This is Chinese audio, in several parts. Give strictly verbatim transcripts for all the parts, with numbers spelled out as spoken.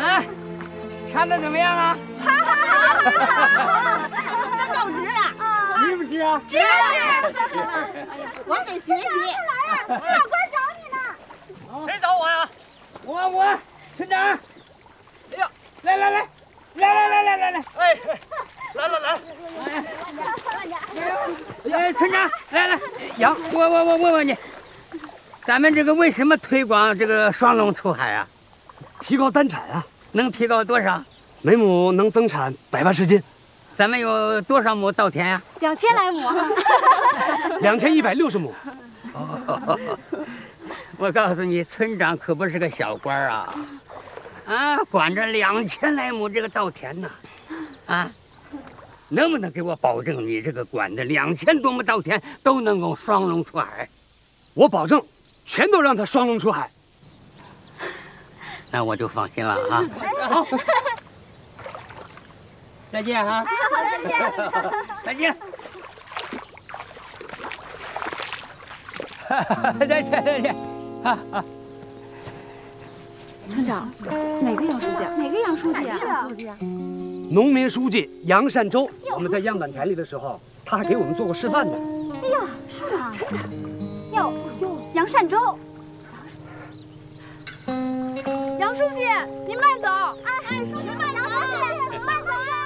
啊，唱的怎么样啊？ 哈哈哈哈哈！这够值啊！ 值不值啊？ 值！我得学习。来呀，长官找你呢。 谁找我呀？我我村长。哎呀，来来来，来来来来来来，哎，来了来了。哎，村长，来来，杨，我我我问问你，咱们这个为什么推广这个双龙出海啊？ 提高单产啊， 能提高多少？ 每亩能增产百万十斤。 咱们有多少亩稻田呀？ 两千来亩。 两千一百六十亩。 哦，我告诉你，村长可不是个小官啊，啊，管着两千来亩这个稻田呢，啊，能不能给我保证你这个管的两千多亩稻田都能够双龙出海？ 我保证，全都让它双龙出海。 那我就放心了啊。好，再见哈。 哎，好，再见。 再见。再见再见。哈哈。 村长，哪个杨书记？哪个杨书记啊？ 杨书记啊？ 农民书记杨善洲，我们在样板田里的时候，他还给我们做过示范呢。 哎呀，是吗？真的。哟哟，杨善洲。 杨书记，您慢走。 哎哎，书记慢走，慢走呀。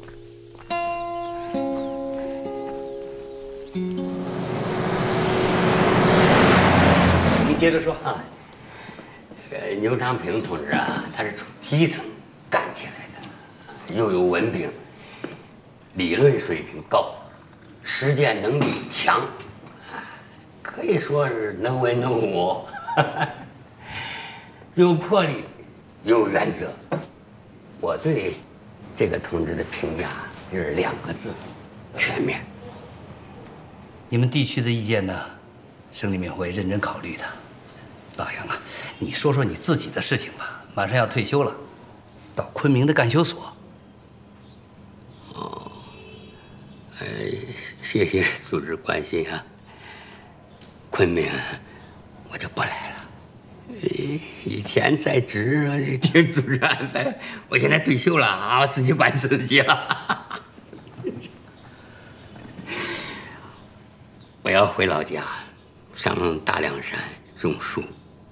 你接着说啊。呃，牛长平同志啊，他是从基层干起来的，又有文凭，理论水平高，实践能力强，可以说是能文能武，有魄力，有原则。我对这个同志的评价就是两个字：全面。 你们地区的意见呢，省里面会认真考虑的。老杨啊，你说说你自己的事情吧。马上要退休了，到昆明的干休所。 哦，哎，谢谢组织关心啊。昆明，我就不来了。以前在职听组织安排，我现在退休了啊，我自己管自己了。我要回老家，上大凉山种树。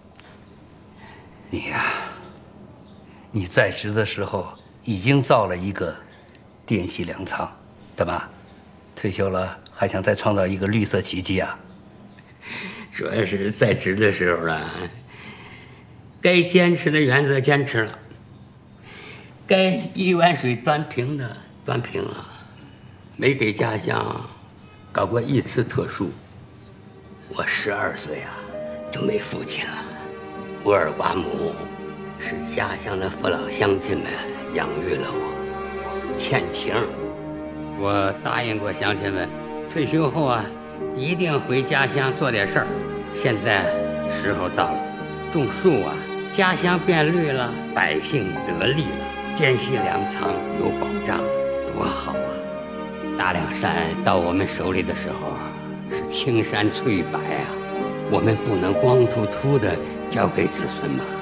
你呀、啊，你在职的时候已经造了一个滇西粮仓，怎么，退休了还想再创造一个绿色奇迹啊？ 主要是在职的时候啊，该坚持的原则坚持了，该一碗水端平的端平了，没给家乡搞过一次特殊。我十二岁啊就没父亲了。孤儿寡母，是家乡的父老乡亲们养育了我，我欠情。我答应过乡亲们，退休后啊，一定回家乡做点事儿。现在时候到了，种树啊，家乡变绿了，百姓得利了，滇西粮仓有保障，多好啊！大凉山到我们手里的时候，是青山翠柏啊，我们不能光秃秃的交给子孙吧。